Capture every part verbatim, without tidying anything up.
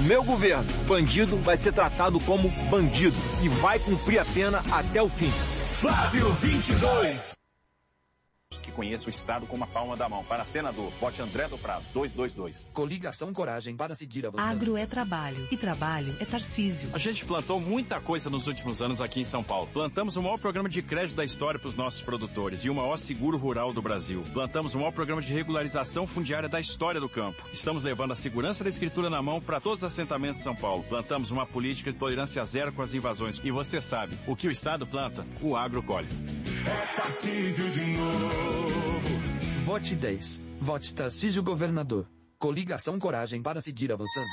meu governo, bandido vai ser tratado como bandido e vai cumprir a pena até o fim. Flávio vinte e dois. Que conheça o Estado como a palma da mão. Para senador, vote André do Prado, duzentos e vinte e dois. Coligação Coragem para seguir avançando. Agro é trabalho e trabalho é Tarcísio. A gente plantou muita coisa nos últimos anos aqui em São Paulo. Plantamos o maior programa de crédito da história para os nossos produtores e o maior seguro rural do Brasil. Plantamos o maior programa de regularização fundiária da história do campo. Estamos levando a segurança da escritura na mão para todos os assentamentos de São Paulo. Plantamos uma política de tolerância zero com as invasões. E você sabe, o que o Estado planta, o agro colhe. É Tarcísio de novo. Vote dez. Vote Tarcísio Governador. Coligação Coragem para seguir avançando.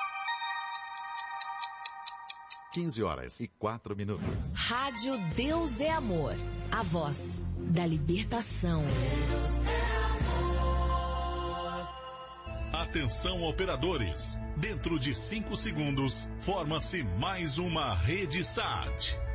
quinze horas e quatro minutos. Rádio Deus é Amor. A voz da libertação. Atenção, operadores. Dentro de cinco segundos, forma-se mais uma rede S A T.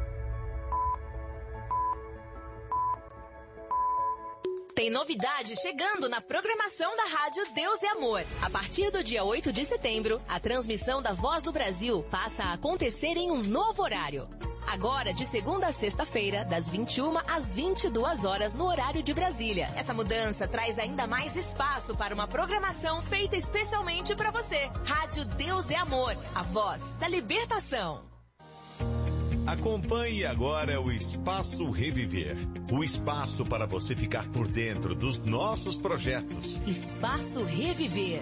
Tem novidade chegando na programação da Rádio Deus e Amor. A partir do dia oito de setembro, a transmissão da Voz do Brasil passa a acontecer em um novo horário. Agora, de segunda a sexta-feira, das vinte e uma às vinte e duas horas, no horário de Brasília. Essa mudança traz ainda mais espaço para uma programação feita especialmente para você. Rádio Deus é Amor, a voz da libertação. Acompanhe agora o Espaço Reviver. O espaço para você ficar por dentro dos nossos projetos. Espaço Reviver.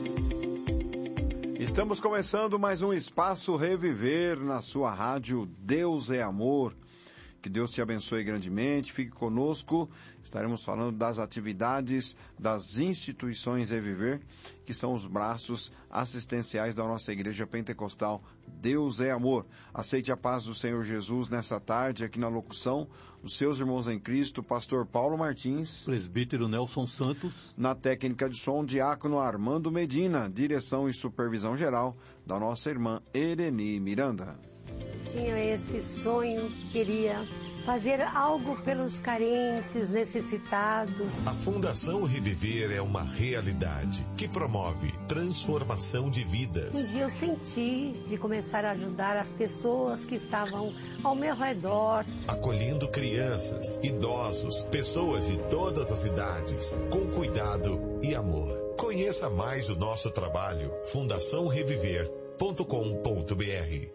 Estamos começando mais um Espaço Reviver na sua rádio Deus é Amor. Que Deus te abençoe grandemente, fique conosco. Estaremos falando das atividades das instituições Reviver, que são os braços assistenciais da nossa Igreja Pentecostal Deus é Amor. Aceite a paz do Senhor Jesus nessa tarde, aqui na locução, os seus irmãos em Cristo, pastor Paulo Martins, presbítero Nelson Santos, na técnica de som, diácono Armando Medina, direção e supervisão geral da nossa irmã Ereni Miranda. Tinha esse sonho, queria fazer algo pelos carentes, necessitados. A Fundação Reviver é uma realidade que promove transformação de vidas. Um dia eu senti de começar a ajudar as pessoas que estavam ao meu redor. Acolhendo crianças, idosos, pessoas de todas as idades, com cuidado e amor. Conheça mais o nosso trabalho, fundação reviver ponto com ponto br.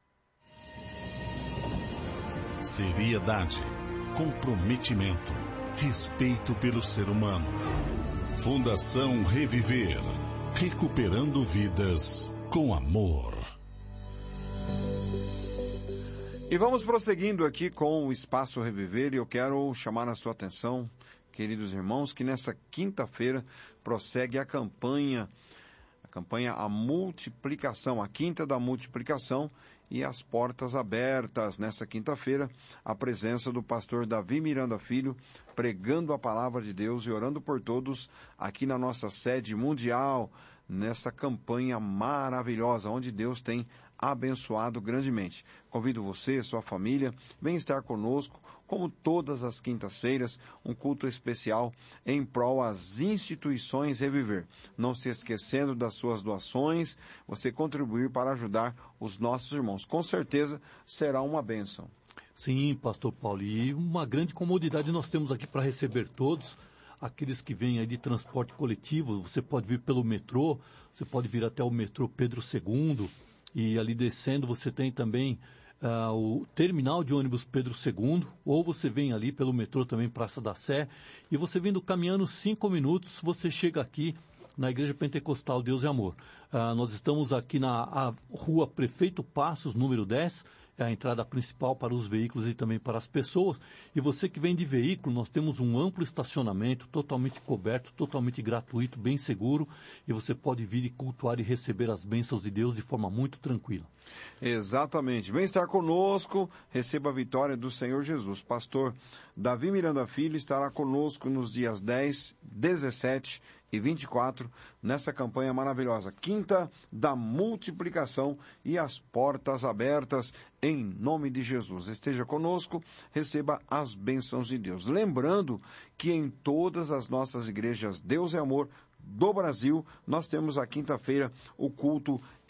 Seriedade, comprometimento, respeito pelo ser humano. Fundação Reviver, recuperando vidas com amor. E vamos prosseguindo aqui com o Espaço Reviver, e eu quero chamar a sua atenção, queridos irmãos, que nessa quinta-feira prossegue a campanha A campanha A Multiplicação, a Quinta da Multiplicação, e as portas abertas nessa quinta-feira, a presença do pastor Davi Miranda Filho, pregando a palavra de Deus e orando por todos aqui na nossa sede mundial, nessa campanha maravilhosa, onde Deus tem abençoado grandemente. Convido você, sua família, vem estar conosco, como todas as quintas-feiras, um culto especial em prol às instituições Reviver. Não se esquecendo das suas doações, você contribuir para ajudar os nossos irmãos. Com certeza será uma bênção. Sim, pastor Paulo, e uma grande comodidade nós temos aqui para receber todos. Aqueles que vêm aí de transporte coletivo, você pode vir pelo metrô, você pode vir até o metrô Pedro segundo, e ali descendo você tem também uh, o terminal de ônibus Pedro segundo, ou você vem ali pelo metrô também Praça da Sé, e você vindo caminhando cinco minutos, você chega aqui na Igreja Pentecostal Deus e Amor. Uh, nós estamos aqui na a rua Prefeito Passos, número dez, é a entrada principal para os veículos e também para as pessoas. E você que vem de veículo, nós temos um amplo estacionamento, totalmente coberto, totalmente gratuito, bem seguro, e você pode vir e cultuar e receber as bênçãos de Deus de forma muito tranquila. Exatamente. Vem estar conosco, receba a vitória do Senhor Jesus. Pastor Davi Miranda Filho estará conosco nos dias dez, dezessete e vinte e quatro, nessa campanha maravilhosa, Quinta da Multiplicação, e as portas abertas em nome de Jesus. Esteja conosco, receba as bênçãos de Deus. Lembrando que em todas as nossas igrejas Deus é Amor do Brasil, nós temos a quinta-feira o culto